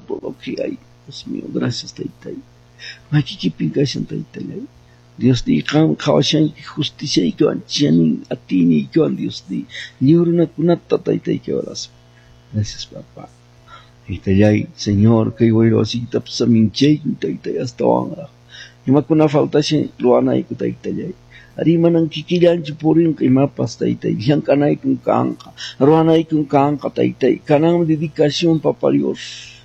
todo lo que hay. Dios mío, gracias, Taitay. Makikipinkasan, Taitay. Dios di kawashan justicia y que chianin atini y que Dios di niuruna kunata Taitay que oras. Gracias, papá. Taitay, Señor, que yo iba así tapsa minche, Taitay hasta ahora. Y me kuna falta se luana y que Taitay. Ari manang kikilan chupurin kay mapas Taitay. Diyan kanay kung kangka. Ruanay kung kangka Taitay. Kanang dedikasyon Papa Dios.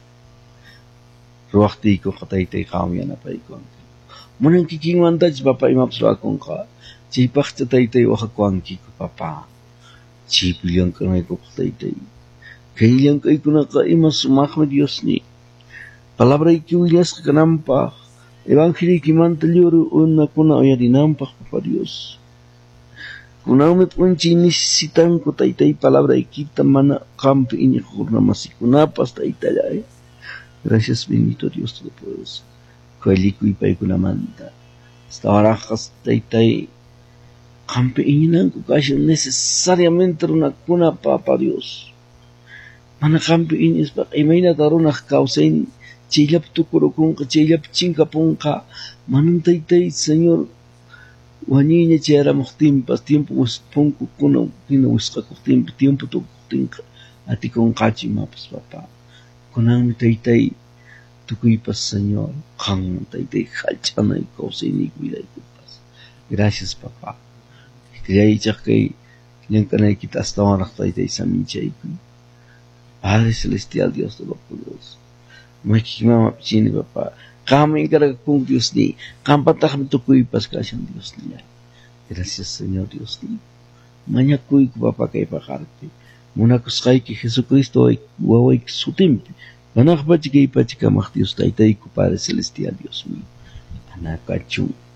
Ruakti ko ka Taitay kami na pa ikon. Munang kikingwan taj Papa imapswa kong ka. Chipak sa Taitay wakakwang ki ko Papa. Chipiliang kanay ko ka Taitay. Kailang kay ko na ka imas Dios ni. Palabra ikiwilas ka kanampa. Evangelio que manta lloro una kuna oya dinampa Papa Dios. Kuna me punchi necesitan ko Taitay palabra ikita mana kampi inya kurna masikuna pas Taitay. Gracias bendito Dios Todopoderoso. Kualiku ipay kuna manta. Hasta ahora kas Taitay kampi inya ko kasi necesariamente una kuna Papa Dios. Mana kampi inya is pa imay taruna kausain chilap tukurukun ka chilap chinkapun ka manang Taitay Señor waninya chera muktimpas tiempo punku kuna kinawiska tiempo tukutinka ati kong kachi mapas Papa kunang mi Taitay tukuipas Señor kang Taitay khalchanay kausay kuiday kupas. Gracias Papa. Kaya ichak kay yang kanay kita hasta orak Taitay sa minchay ko. Padre Celestial Dios Todopoderoso. Makikimama pichini Papa. Kami karagpong Dios ni. Kampatak na tukoy paskasyang Dios niya. Gracias Señor Dios ni. Manyakoy ko Papa kay pakarte. Muna kuskay ki Jesucristo ay waway sutimpi. Manakpachi kay pachikamach Dios Taitay ko Padre Celestial Dios mi. Anakachu.